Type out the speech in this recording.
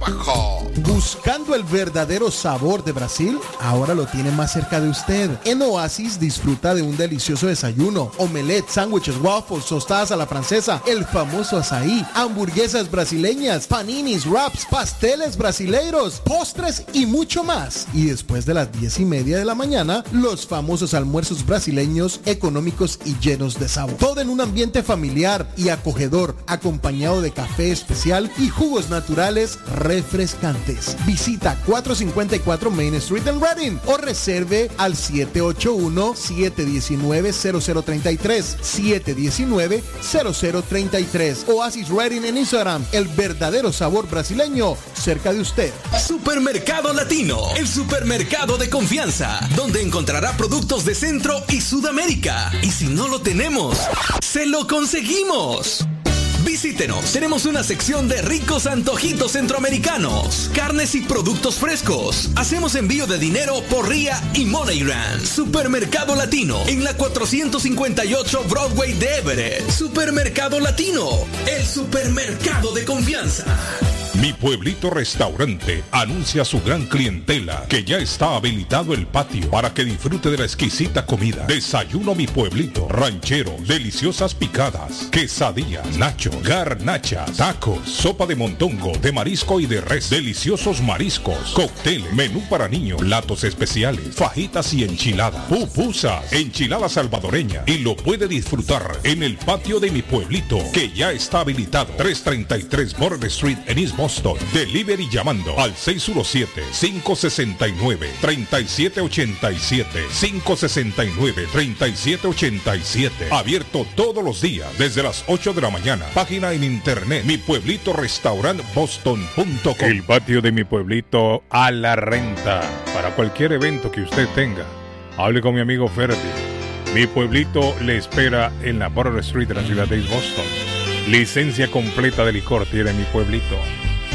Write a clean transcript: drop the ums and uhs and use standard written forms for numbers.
abajo. Buscando el verdadero sabor de Brasil, ahora lo tiene más cerca de usted. En Oasis disfruta de un delicioso desayuno, omelette, sándwiches, waffles, tostadas a la francesa, el famoso açaí, hamburguesas brasileñas, paninis, wraps, pasteles brasileiros, postres y mucho más. Y después de las 10:30 de la mañana, los famosos almuerzos brasileños económicos y llenos de sabor. Todo en un ambiente familiar y acogedor, acompañado de café especial y jugos naturales refrescantes. Visita 454 Main Street en Reading o reserve al 781-719-0033. 719-0033. Oasis Reading en Instagram. El verdadero sabor brasileño cerca de usted. Supermercado Latino, el supermercado de confianza, donde encontrará productos de Centro y Sudamérica. Y si no lo tenemos, ¡se lo conseguimos! Visítenos, tenemos una sección de ricos antojitos centroamericanos, carnes y productos frescos. Hacemos envío de dinero por RIA y MoneyGram. Supermercado Latino, en la 458 Broadway de Everett. Supermercado Latino, el supermercado de confianza. Mi Pueblito Restaurante anuncia a su gran clientela que ya está habilitado el patio para que disfrute de la exquisita comida. Desayuno Mi Pueblito, ranchero, deliciosas picadas, quesadillas, nachos, garnachas, tacos, sopa de montongo, de marisco y de res, deliciosos mariscos, cócteles, menú para niños, platos especiales, fajitas y enchiladas, pupusas, enchilada salvadoreña, y lo puede disfrutar en el patio de Mi Pueblito, que ya está habilitado. 333 Border Street en East Boston. Delivery llamando al 617-569-3787. 569-3787. Abierto todos los días desde las 8 de la mañana. Página en internet mipueblitorestaurantboston.com. El patio de Mi Pueblito a la renta para cualquier evento que usted tenga. Hable con mi amigo Ferdi. Mi Pueblito le espera en la Border Street de la ciudad de East Boston. Licencia completa de licor tiene Mi Pueblito.